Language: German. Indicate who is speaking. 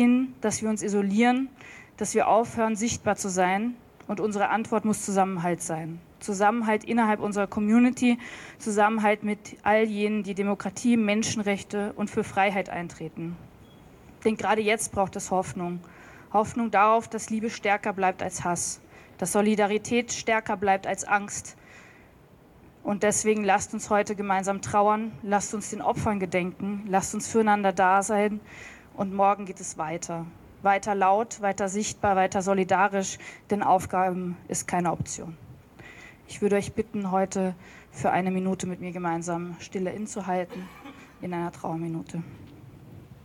Speaker 1: dass wir uns isolieren, dass wir aufhören, sichtbar zu sein. Und unsere Antwort muss Zusammenhalt sein. Zusammenhalt innerhalb unserer Community, Zusammenhalt mit all jenen, die Demokratie, Menschenrechte und für Freiheit eintreten. Denn gerade jetzt braucht es Hoffnung. Hoffnung darauf, dass Liebe stärker bleibt als Hass, dass Solidarität stärker bleibt als Angst. Und deswegen lasst uns heute gemeinsam trauern, lasst uns den Opfern gedenken, lasst uns füreinander da sein. Und morgen geht es weiter. Weiter laut, weiter sichtbar, weiter solidarisch, denn Aufgaben ist keine Option. Ich würde euch bitten, heute für 1 Minute mit mir gemeinsam Stille innezuhalten in einer Trauerminute.